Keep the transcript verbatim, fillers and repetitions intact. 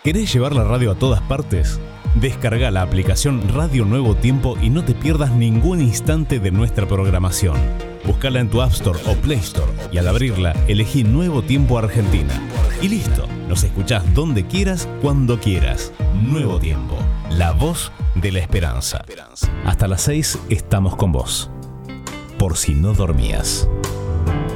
¿Querés llevar la radio a todas partes? Descarga la aplicación Radio Nuevo Tiempo y no te pierdas ningún instante de nuestra programación. Búscala en tu App Store o Play Store y al abrirla elegí Nuevo Tiempo Argentina. Y listo, nos escuchás donde quieras, cuando quieras. Nuevo Tiempo, la voz de la esperanza. Hasta las seis estamos con vos. Por si no dormías.